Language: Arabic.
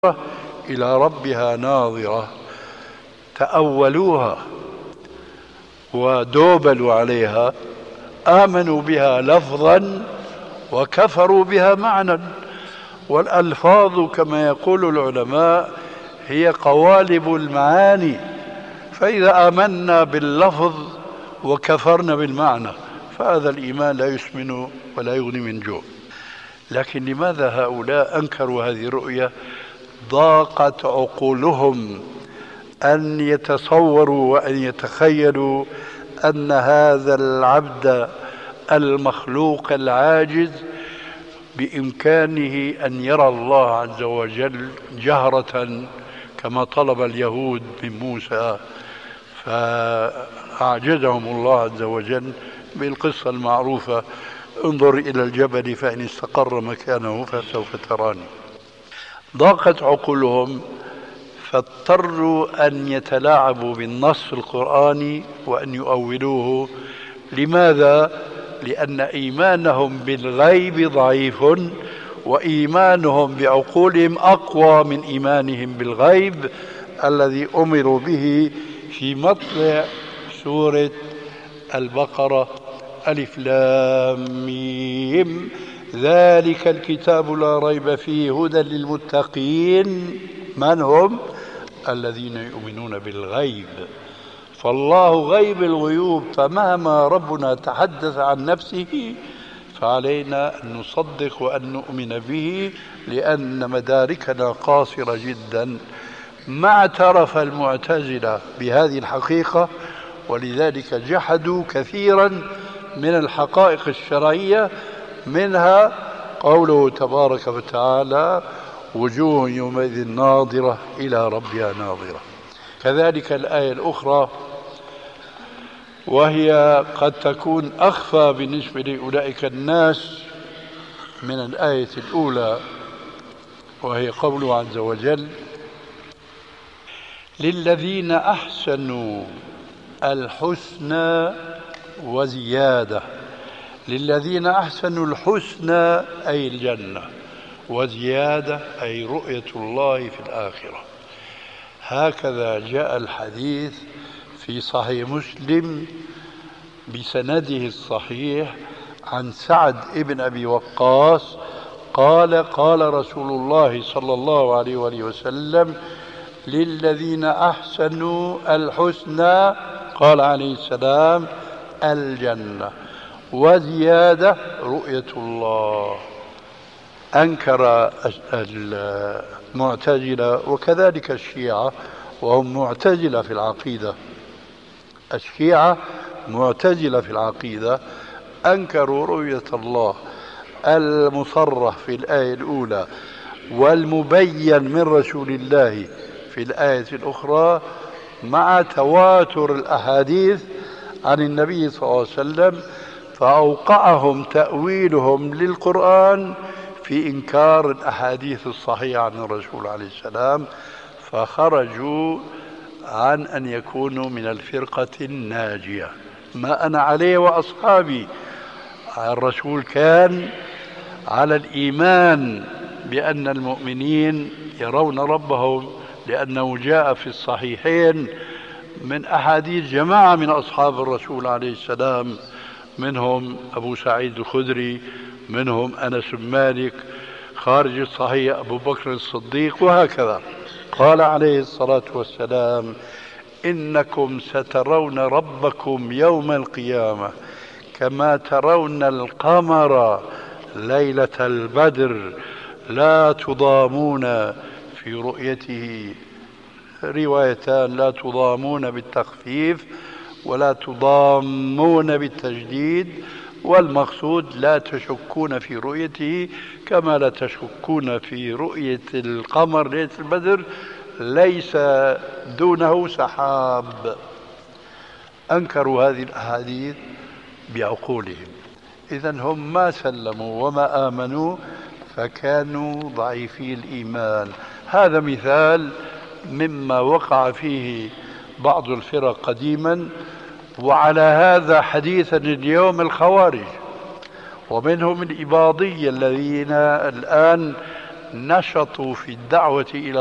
إلى ربها ناظرة، تأولوها ودوبلوا عليها، آمنوا بها لفظا وكفروا بها معنى. والألفاظ كما يقول العلماء هي قوالب المعاني، فإذا آمنا باللفظ وكفرنا بالمعنى فهذا الإيمان لا يسمن ولا يغني من جوع. لكن لماذا هؤلاء أنكروا هذه الرؤية؟ ضاقت عقولهم أن يتصوروا وأن يتخيلوا أن هذا العبد المخلوق العاجز بإمكانه أن يرى الله عز وجل جهرة كما طلب اليهود من موسى، فأعجزهم الله عز وجل بالقصة المعروفة: انظر إلى الجبل فإن استقر مكانه فسوف تراني. ضاقت عقولهم فاضطروا أن يتلاعبوا بالنص القرآني وأن يؤولوه. لماذا؟ لأن إيمانهم بالغيب ضعيف، وإيمانهم بعقولهم أقوى من إيمانهم بالغيب الذي أمروا به في مطلع سورة البقرة: ألف لام ميم ذلك الكتاب لا ريب فيه هدى للمتقين. من هم؟ الذين يؤمنون بالغيب. فالله غيب الغيوب، فمهما ربنا تحدث عن نفسه فعلينا أن نصدق وأن نؤمن به، لأن مداركنا قاصرة جدا. ما اعترف المعتزلة بهذه الحقيقة، ولذلك جحدوا كثيرا من الحقائق الشرعية، منها قوله تبارك وتعالى: وجوه يومئذ ناظرة إلى ربها ناظرة. كذلك الآية الأخرى، وهي قد تكون أخفى بالنسبة لأولئك الناس من الآية الأولى، وهي قوله عز وجل: للذين أحسنوا الحسنى وزيادة. للذين أحسنوا الحسنى أي الجنة، وزيادة أي رؤية الله في الآخرة. هكذا جاء الحديث في صحيح مسلم بسنده الصحيح عن سعد ابن أبي وقاص قال: قال رسول الله صلى الله عليه وآله وسلم: للذين أحسنوا الحسنى، قال عليه السلام: الجنة، وزيادة رؤية الله. أنكر المعتزلة وكذلك الشيعة، وهم معتزلة في العقيدة، الشيعة معتزلة في العقيدة، أنكروا رؤية الله المصرح في الآية الأولى والمبين من رسول الله في الآية الأخرى، مع تواتر الأحاديث عن النبي صلى الله عليه وسلم، فأوقعهم تأويلهم للقرآن في إنكار الأحاديث الصحيحة عن الرسول عليه السلام، فخرجوا عن أن يكونوا من الفرقة الناجية. ما أنا عليه وأصحابي. الرسول كان على الإيمان بأن المؤمنين يرون ربهم، لأنه جاء في الصحيحين من أحاديث جماعة من أصحاب الرسول عليه السلام، منهم أبو سعيد الخدري، منهم أنس بن مالك، خارج الصحيح أبو بكر الصديق، وهكذا. قال عليه الصلاة والسلام: إنكم سترون ربكم يوم القيامة كما ترون القمر ليلة البدر لا تضامون في رؤيته. روايتان: لا تضامون بالتخفيف ولا تضامون بالتجديد، والمقصود لا تشكون في رؤيته كما لا تشكون في رؤية القمر ليلة البدر ليس دونه سحاب. أنكروا هذه الأحاديث بعقولهم، إذن هم ما سلموا وما آمنوا، فكانوا ضعيفي الإيمان. هذا مثال مما وقع فيه بعض الفرق قديما، وعلى هذا حديثا اليوم الخوارج، ومنهم الإباضية الذين الآن نشطوا في الدعوة إلى